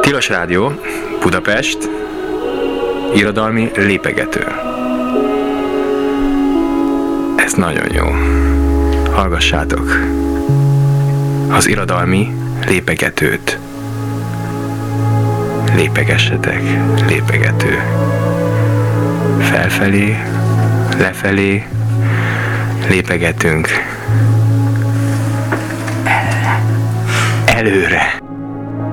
Tilos Rádió, Budapest, irodalmi lépegető. Ez nagyon jó. Hallgassátok az irodalmi lépegetőt. Lépegessetek, lépegető. Felfelé, lefelé lépegetünk.